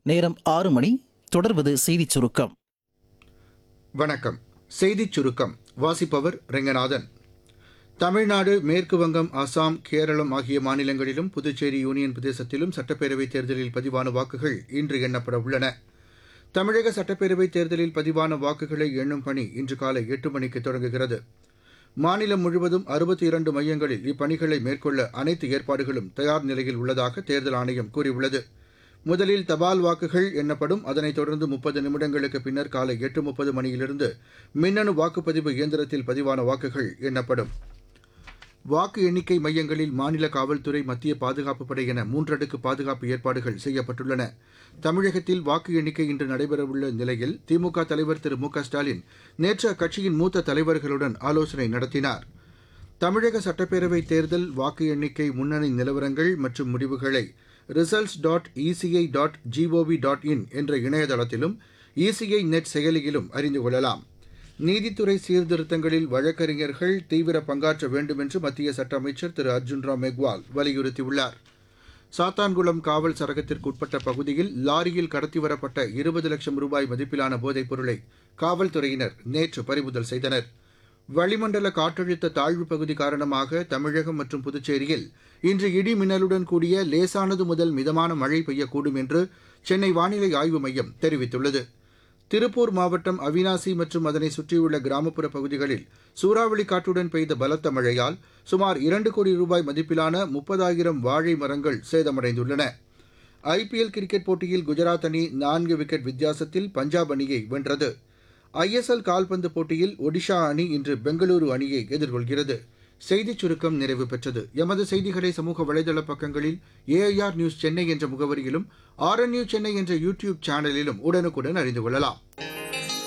நேரம் 6 மணி. தொடர்வது செய்திச் சுருக்கம். வணக்கம். செய்திச் சுருக்கம் வாசிப்பவர் ரெங்கநாதன். தமிழ்நாடு, மேற்கு வங்கம், அசாம், கேரளம் ஆகிய மாநிலங்களிலும் புதுச்சேரி யூனியன் பிரதேசத்திலும் சட்டப்பேரவைத் தேர்தலில் பதிவான வாக்குகள் இன்று எண்ணப்பட உள்ளன. தமிழக சட்டப்பேரவைத் தேர்தலில் பதிவான வாக்குகளை எண்ணும் பணி இன்று காலை 8 மணிக்கு தொடங்குகிறது. மாநிலம் முழுவதும் 62 மையங்களில் இப்பணிகளை மேற்கொள்ள அனைத்து ஏற்பாடுகளும் தயார் நிலையில் உள்ளதாக தேர்தல் ஆணையம் கூறியுள்ளது. முதலில் தபால் வாக்குகள் எண்ணப்படும். அதனைத் தொடர்ந்து 30 நிமிடங்களுக்கு பின்னர் காலை 8:30 மணியிலிருந்து மின்னணு வாக்குப்பதிவு இயந்திரத்தில் பதிவான வாக்குகள் எண்ணப்படும். வாக்கு எண்ணிக்கை மையங்களில் மாநில காவல்துறை, மத்திய பாதுகாப்புப் படை என 3 அடுக்கு பாதுகாப்பு ஏற்பாடுகள் செய்யப்பட்டுள்ளன. தமிழகத்தில் வாக்கு எண்ணிக்கை இன்று நடைபெறவுள்ள நிலையில் திமுக தலைவர் திரு மு க ஸ்டாலின் நேற்று அக்கட்சியின் மூத்த தலைவர்களுடன் ஆலோசனை நடத்தினார். தமிழக சட்டப்பேரவைத் தேர்தல் வாக்கு எண்ணிக்கை முன்னணி நிலவரங்கள் மற்றும் முடிவுகளை results.eci.gov.in என்ற இணையதளத்திலும் இசிஐ நெட் செயலியிலும் அறிந்து கொள்ளலாம். நீதித்துறை சீர்திருத்தங்களில் வழக்கறிஞர்கள் தீவிர பங்காற்ற வேண்டும் என்று மத்திய சட்ட அமைச்சர் திரு அர்ஜுன் ராம் மெக்வால் வலியுறுத்தியுள்ளார். சாத்தான்குளம் காவல் சரகத்திற்குட்பட்ட பகுதியில் லாரியில் கடத்தி வரப்பட்ட 20 லட்சம் ரூபாய் மதிப்பிலான போதைப் பொருளை காவல்துறையினர் நேற்று பறிமுதல் செய்தனர். வளிமண்டல காற்றழுத்த தாழ்வு பகுதி காரணமாக தமிழகம் மற்றும் புதுச்சேரியில் இன்று இடி மின்னலுடன் கூடிய லேசானது முதல் மிதமான மழை பெய்யக்கூடும் என்று சென்னை வானிலை ஆய்வு மையம் தெரிவித்துள்ளது. திருப்பூர் மாவட்டம் அவினாசி மற்றும் அதனை சுற்றியுள்ள கிராமப்புற பகுதிகளில் சூறாவளி காற்றுடன் பெய்த பலத்த மழையால் சுமார் 2 கோடி ரூபாய் மதிப்பிலான 30,000 வாழை மரங்கள் சேதமடைந்துள்ளன. ஐபிஎல் கிரிக்கெட் போட்டியில் குஜராத் அணி 4 விக்கெட் வித்தியாசத்தில் பஞ்சாப் அணியை வென்றது. ஐஎஸ்எல் கால்பந்து போட்டியில் ஒடிஷா அணி இன்று பெங்களூரு அணியை எதிர்கொள்கிறது. செய்திச் சுருக்கம் நிறைவு பெற்றது. எமது செய்திகளை சமூக வலைதள பக்கங்களில் ஏஐஆர் நியூஸ் சென்னை என்ற முகவரியிலும், ஆர்என்யூ சென்னை என்ற யூடியூப் சேனலிலும் உடனுக்குடன் அறிந்து கொள்ளலாம்.